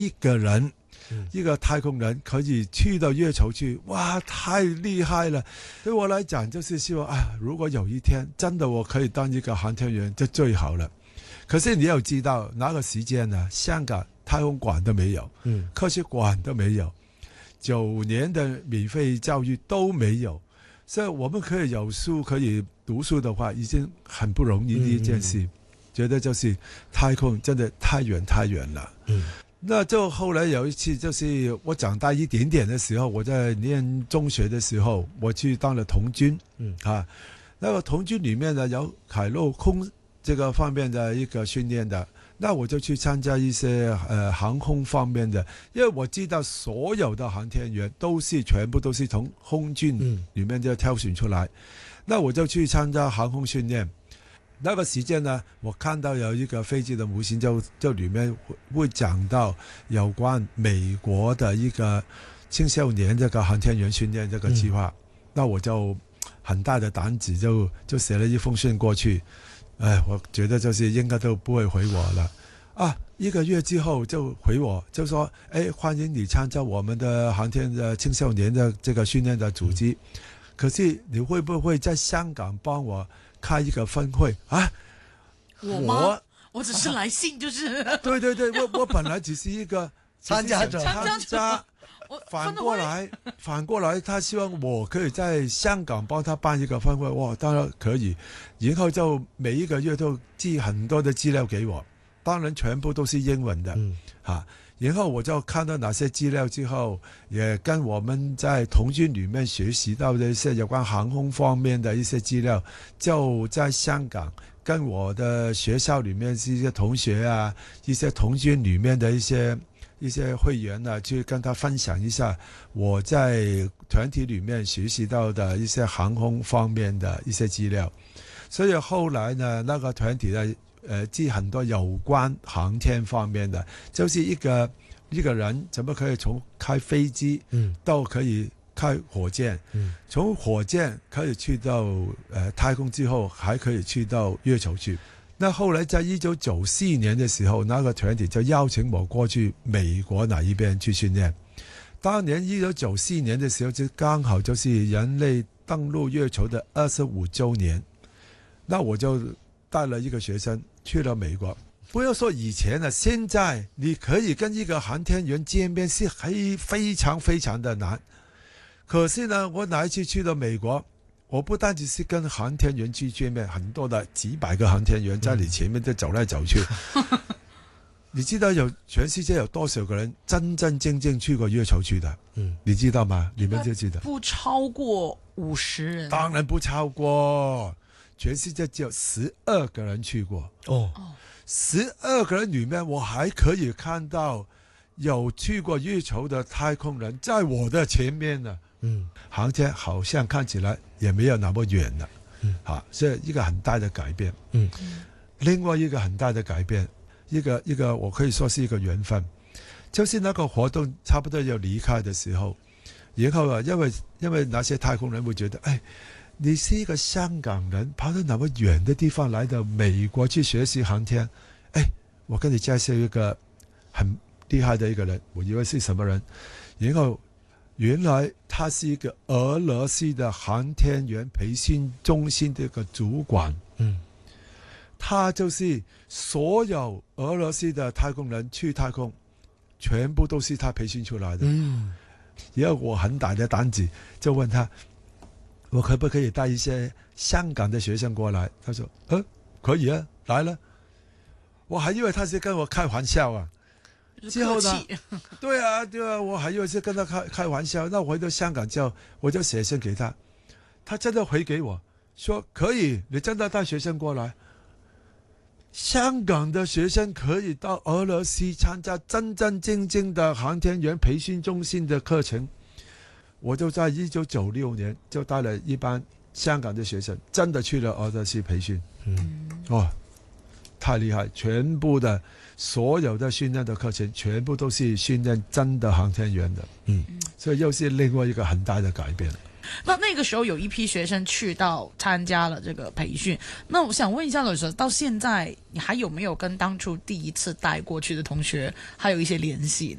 一个人，一个太空人可以去到月球去，哇，太厉害了！对我来讲，就是希望啊，如果有一天真的我可以当一个航天员，就最好了。可是你要知道，那个时间呢，香港太空馆都没有，科学馆都没有，9年的免费教育都没有，所以我们可以有书可以读书的话，已经很不容易的一件事。觉得就是太空真的太远太远了。那就后来有一次，就是我长大一点点的时候，我在念中学的时候，我去当了童军。那个童军里面呢，有海陆空这个方面的一个训练的，那我就去参加一些航空方面的，因为我知道所有的航天员全部都是从空军里面就挑选出来，那我就去参加航空训练。那个时间呢，我看到有一个飞机的模型就里面会讲到有关美国的一个青少年这个航天员训练这个计划，那我就很大的胆子就写了一封信过去。我觉得就是应该都不会回我了啊！1个月之后就回我，就说欢迎你参加我们的航天的青少年的这个训练的组织，可是你会不会在香港帮我开一个分会啊？ 我只是来信，就是对，我本来只是一个参加者， 反过来，他希望我可以在香港帮他办一个分会，哇，当然可以。然后就每一个月都寄很多的资料给我，当然全部都是英文的，然后我就看到哪些资料之后，也跟我们在童军里面学习到的一些有关航空方面的一些资料，就在香港跟我的学校里面一些同学啊，一些童军里面的一些会员呢，去跟他分享一下我在团体里面学习到的一些航空方面的一些资料。所以后来呢，那个团体呢，记很多有关航天方面的，就是一个人怎么可以从开飞机到可以开火箭，从火箭可以去到太空之后，还可以去到月球去。那后来在1994年的时候，那个团体就邀请我过去美国那一边去训练。当年1994年的时候，就刚好就是人类登陆月球的25周年。那我就带了一个学生去了美国。不要说以前了，现在你可以跟一个航天员见面是非常非常的难。可是呢，我哪一次去了美国，我不单只是跟航天员去见面，很多的几百个航天员在你前面就走来走去。你知道全世界有多少个人真真正正去过月球去的？你知道吗？你们就知道不超过50人。 当然不超过，全世界只有12个人去过。12个人里面，我还可以看到有去过月球的太空人在我的前面呢。航天好像看起来也没有那么远了。所以一个很大的改变。另外一个很大的改变，一个我可以说是一个缘分，就是那个活动差不多要离开的时候，然后啊，因为那些太空人会觉得，你是一个香港人，跑到那么远的地方来到美国去学习航天，我跟你介绍一个很厉害的一个人，我以为是什么人，然后原来他是一个俄罗斯的航天员培训中心的一个主管。他就是所有俄罗斯的太空人去太空，全部都是他培训出来的。然后我很大的胆子就问他，我可不可以带一些香港的学生过来？他说可以啊，来了。我还以为他是跟我开玩笑啊。之后呢，对啊，我还以为是跟他开玩笑。那我回到香港之后，我就写信给他，他真的回给我说可以，你真的带学生过来。香港的学生可以到俄罗斯参加真真正正的航天员培训中心的课程。我就在1996年就带了一班香港的学生，真的去了俄罗斯培训。太厉害！全部的所有的训练的课程，全部都是训练真的航天员的。所以又是另外一个很大的改变。 那个时候有一批学生去到参加了这个培训，那我想问一下老师，到现在你还有没有跟当初第一次带过去的同学还有一些联系呢？